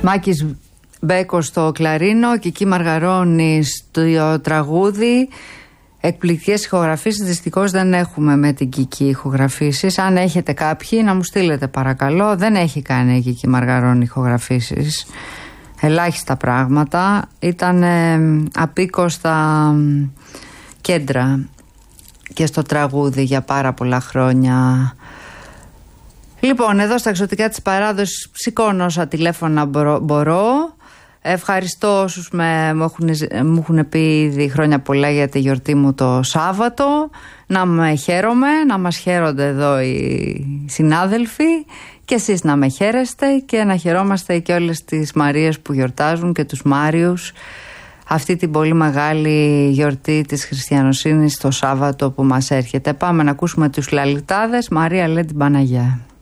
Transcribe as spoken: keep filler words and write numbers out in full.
Μάκης Μπέκος στο κλαρίνο, Κική Μαργαρώνη στο τραγούδι. Εκπληκτικές ηχογραφήσεις δυστυχώς δεν έχουμε με την Κική ηχογραφήσεις. Αν έχετε κάποιοι να μου στείλετε παρακαλώ. Δεν έχει κάνει η Κική Μαργαρώνη ηχογραφήσεις. Ελάχιστα πράγματα. Ήταν ε, απίκο στα κέντρα και στο τραγούδι για πάρα πολλά χρόνια. Λοιπόν, εδώ στα εξωτικά της παράδοσης σηκώνω όσα τηλέφωνα μπορώ. Ευχαριστώ όσους με, μου, έχουν, μου έχουν πει ήδη χρόνια πολλά για τη γιορτή μου το Σάββατο. Να με χαίρομαι, να μας χαίρονται εδώ οι συνάδελφοι και εσείς να με χαίρεστε και να χαιρόμαστε και όλες τις Μαρίες που γιορτάζουν και τους Μάριους αυτή την πολύ μεγάλη γιορτή της χριστιανοσύνης το Σάββατο που μας έρχεται. Πάμε να ακούσουμε τους Λαλιτάδες, Μαρία λέει την Παναγιά.